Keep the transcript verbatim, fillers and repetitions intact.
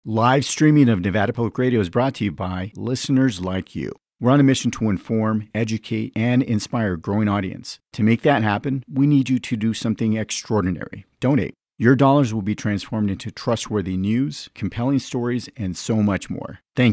Live streaming of Nevada Public Radio is brought to you by listeners like you. We're on a mission to inform, educate, and inspire a growing audience. To make that happen, we need you to do something extraordinary. Donate. Your dollars will be transformed into trustworthy news, compelling stories, and so much more. Thank you.